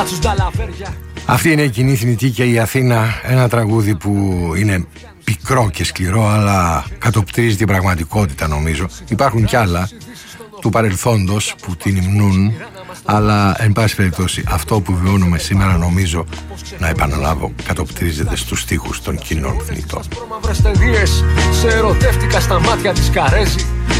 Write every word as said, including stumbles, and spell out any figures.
Αυτή είναι η Κοινή Θνητή και η Αθήνα, ένα τραγούδι που είναι πικρό και σκληρό, αλλά κατοπτρίζει την πραγματικότητα, νομίζω. Υπάρχουν κι άλλα του παρελθόντος που την υμνούν, αλλά εν πάση περιπτώσει αυτό που βιώνουμε σήμερα, νομίζω, να επαναλάβω, κατοπτρίζεται στους στίχους των κοινών θνητών. Σε ερωτεύτηκα στα μάτια της Καρέζη.